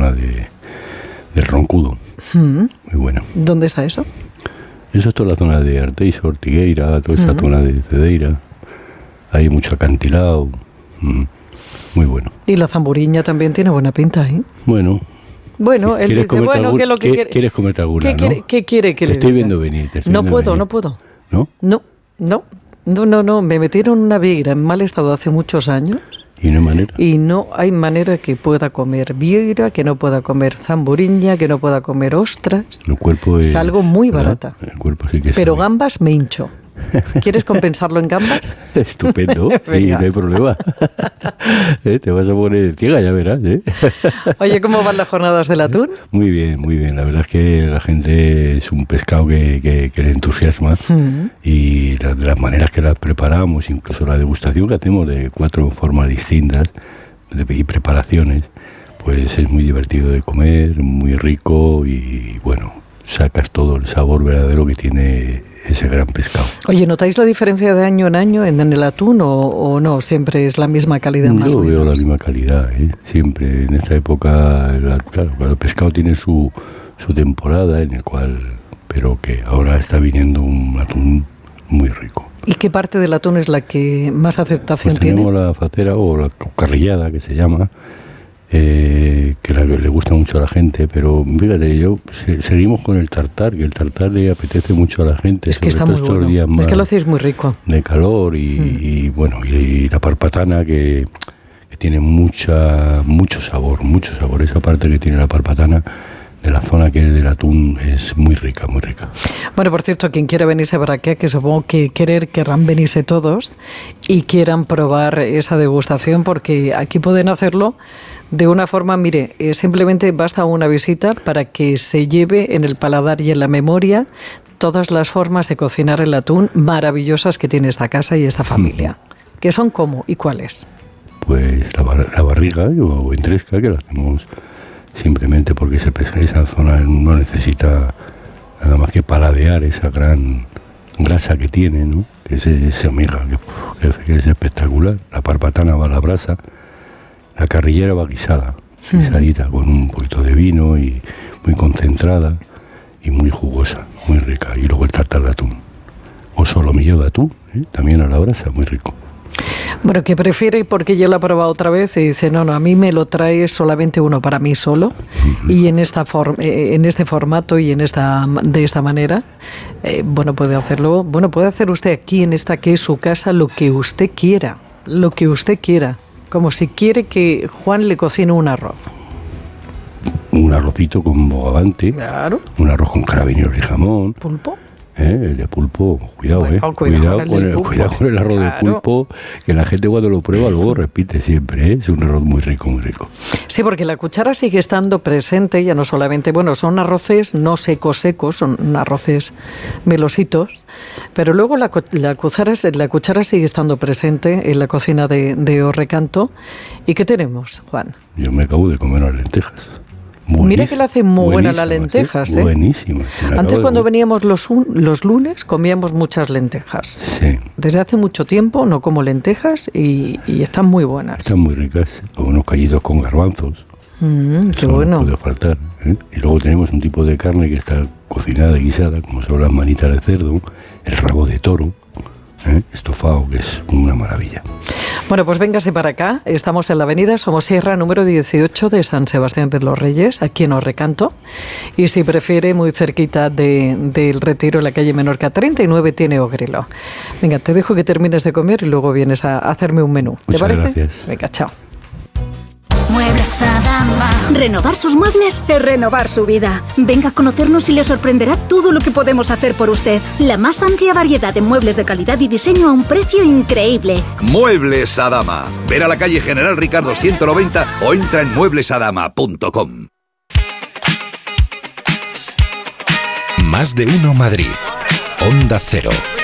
zona del Roncudo. Muy bueno. ¿Dónde está eso? Eso es toda la zona de Arteixo, Ortigueira, toda esa zona de Cedeira. Hay mucho acantilado. Muy bueno. Y la Zamburiña también tiene buena pinta, ¿eh? Bueno, él dice, bueno, ¿qué es lo que quiere? ¿Quieres comerte alguna, ¿Qué quiere que le diga? Te estoy viendo venir. No puedo. ¿No? No. Me metieron una vieira en mal estado hace muchos años. ¿Y no hay manera? Y no hay manera que pueda comer vieira, que no pueda comer zamburiña, que no pueda comer ostras. El cuerpo es algo muy barata. El cuerpo sí que pero sabe. Gambas me hincho. ¿Quieres compensarlo en gambas? Estupendo, sí, no hay problema. Te vas a poner ciega, ya verás. Oye, ¿cómo van las jornadas del atún? Muy bien. La verdad es que la gente es un pescado que le entusiasma y de las maneras que las preparamos, incluso la degustación que hacemos de 4 formas distintas y preparaciones, pues es muy divertido de comer, muy rico y bueno, sacas todo el sabor verdadero que tiene ese gran pescado. Oye, ¿notáis la diferencia de año en año en el atún o no? ¿Siempre es la misma calidad más o menos? Yo veo la misma calidad, siempre. En esta época, claro, el pescado tiene su temporada en el cual, pero que ahora está viniendo un atún muy rico. ¿Y qué parte del atún es la que más aceptación tiene? Tenemos la facera o la carrillada, que se llama, que le gusta mucho a la gente, pero fíjate, seguimos con el tartar, que el tartar le apetece mucho a la gente. Es que está muy bueno, es que lo hacéis muy rico. De calor y la parpatana que tiene mucho sabor, esa parte que tiene la parpatana de la zona que es del atún es muy rica. Bueno, por cierto, quien quiera venirse para acá, que supongo que querrán venirse todos y quieran probar esa degustación, porque aquí pueden hacerlo de una forma, mire, simplemente basta una visita para que se lleve en el paladar y en la memoria todas las formas de cocinar el atún maravillosas que tiene esta casa y esta familia. ¿Qué son cómo y cuáles? Pues la barriga o entresca, que la hacemos simplemente porque esa zona no necesita nada más que paladear esa gran grasa que tiene, ¿no? Que es esa miga, que es espectacular. La parpatana va a la brasa. La carrillera va guisadita, con un poquito de vino y muy concentrada y muy jugosa, muy rica. Y luego el tartar de atún, o solomillo de atún, también a la brasa, muy rico. Bueno, ¿qué prefiere? Porque yo lo he probado otra vez y dice, no, a mí me lo trae solamente uno para mí solo, y en este formato y de esta manera, puede hacerlo. Bueno, puede hacer usted aquí en esta que es su casa lo que usted quiera. Como si quiere que Juan le cocine un arroz. Un arrocito con bogavante. Claro. Un arroz con carabineros y jamón. ¿Pulpo? El de pulpo, cuidado con el arroz de pulpo, que la gente cuando lo prueba luego repite siempre, es un arroz muy rico. Sí, porque la cuchara sigue estando presente, ya no solamente, son arroces no secos, son arroces melositos, pero luego la cuchara sigue estando presente en la cocina de Orrecanto. ¿Y qué tenemos, Juan? Yo me acabo de comer las lentejas. Mira que le hacen muy buenas las lentejas, Buenísimas. Antes cuando veníamos los lunes comíamos muchas lentejas. Sí. Desde hace mucho tiempo no como lentejas y están muy buenas. Están muy ricas. O unos callitos con garbanzos. Qué bueno. No puede faltar. Y luego tenemos un tipo de carne que está cocinada y guisada, como son las manitas de cerdo, el rabo de toro, estofado, que es una maravilla. Bueno, pues véngase para acá. Estamos en la avenida Somosierra, número 18 de San Sebastián de los Reyes, aquí en Orrecanto. Y si prefiere, muy cerquita del Retiro, en la calle Menorca 39, tiene Ogrelo. Venga, te dejo que termines de comer y luego vienes a hacerme un menú. ¿Te parece? Gracias. Venga, chao. Muebles Adama. Renovar sus muebles es renovar su vida. Venga a conocernos y le sorprenderá todo lo que podemos hacer por usted. La más amplia variedad de muebles de calidad y diseño a un precio increíble. Muebles Adama. Ver a la calle General Ricardo 190 o entra en mueblesadama.com. Más de uno Madrid. Onda Cero.